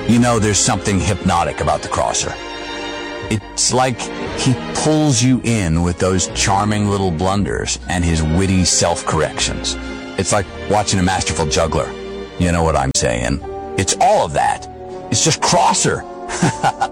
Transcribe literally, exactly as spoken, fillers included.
You know there's something hypnotic about the Crosser. It's like he pulls you in with those charming little blunders and his witty self-corrections. It's like watching a masterful juggler. You know what I'm saying? It's all of that. It's just Crosser.